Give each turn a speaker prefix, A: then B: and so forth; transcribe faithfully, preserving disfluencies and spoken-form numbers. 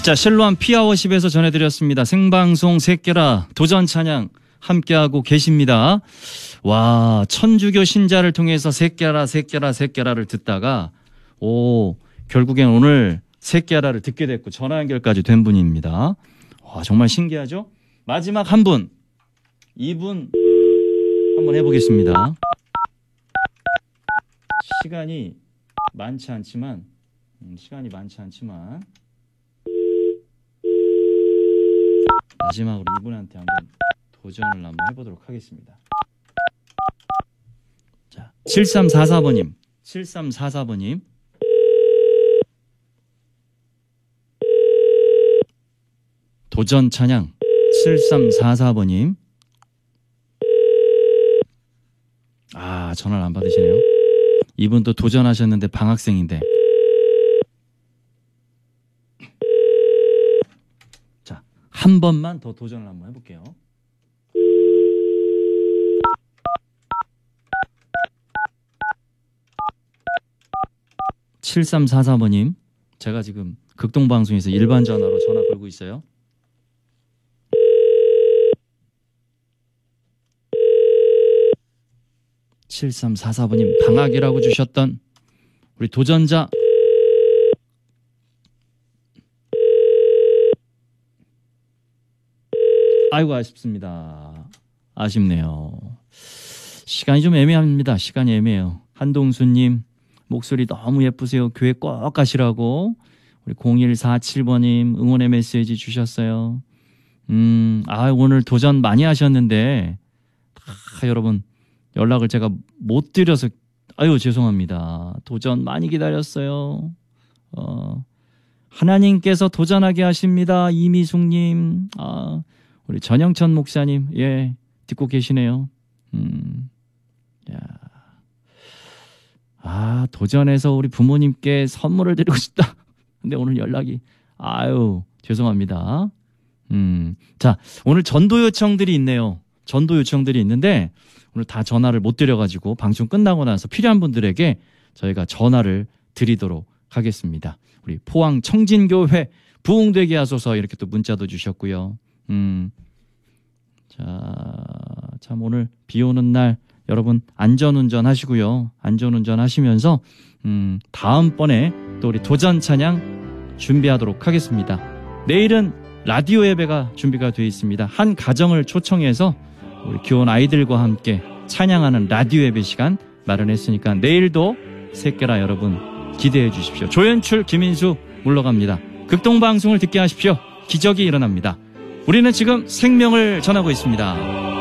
A: 자, 실로암 피아워십에서 전해드렸습니다. 생방송 새끼라 도전 찬양 함께하고 계십니다. 와, 천주교 신자를 통해서 새끼라 새끼라 새끼라를 듣다가 오, 결국엔 오늘 새끼라를 듣게 됐고 전화 연결까지 된 분입니다. 와, 정말 신기하죠? 마지막 한 분, 이분 한번 해보겠습니다. 시간이 많지 않지만 음, 시간이 많지 않지만 마지막으로 이분한테 한번 도전을 한번 해보도록 하겠습니다. 자, 칠삼사사 번님, 칠삼사사 번님. 도전 찬양, 칠삼사사 번님. 아, 전화를 안 받으시네요. 이분도 도전하셨는데 방학생인데. 자, 한 번만 더 도전을 한번 해볼게요. 칠삼사사 번님, 제가 지금 극동방송에서 일반 전화로 전화 걸고 있어요. 칠삼사사 번님, 방학이라고 주셨던 우리 도전자 아이고 아쉽습니다. 아쉽네요. 시간이 좀 애매합니다. 시간이 애매해요. 한동수님 목소리 너무 예쁘세요. 교회 꼭 가시라고 우리 공일사칠 번님 응원의 메시지 주셨어요. 음, 아 오늘 도전 많이 하셨는데 아, 여러분 연락을 제가 못 드려서 아유 죄송합니다. 도전 많이 기다렸어요. 어, 하나님께서 도전하게 하십니다. 이미숙님, 아, 우리 전영천 목사님, 예, 듣고 계시네요. 음, 야, 아 도전해서 우리 부모님께 선물을 드리고 싶다. 근데 오늘 연락이 아유 죄송합니다. 음, 자 오늘 전도 요청들이 있네요. 전도 요청들이 있는데 오늘 다 전화를 못 드려가지고 방송 끝나고 나서 필요한 분들에게 저희가 전화를 드리도록 하겠습니다. 우리 포항 청진교회 부흥되게 하소서 이렇게 또 문자도 주셨고요. 음, 자, 참 오늘 비 오는 날 여러분 안전운전 하시고요. 안전운전 하시면서 음, 다음번에 또 우리 도전 찬양 준비하도록 하겠습니다. 내일은 라디오 예배가 준비가 되어 있습니다. 한 가정을 초청해서 우리 귀여운 아이들과 함께 찬양하는 라디오 예배 시간 마련했으니까 내일도 새끼라 여러분 기대해 주십시오. 조연출 김인수 물러갑니다. 극동방송을 듣게 하십시오. 기적이 일어납니다. 우리는 지금 생명을 전하고 있습니다.